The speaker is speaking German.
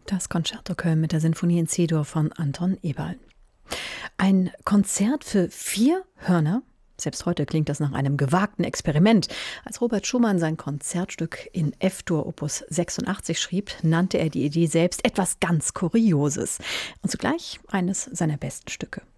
Das Concerto Köln mit der Sinfonie in C-Dur von Anton Eberl. Ein Konzert für 4 Hörner? Selbst heute klingt das nach einem gewagten Experiment. Als Robert Schumann sein Konzertstück in F-Dur Opus 86 schrieb, nannte er die Idee selbst etwas ganz Kurioses und zugleich eines seiner besten Stücke.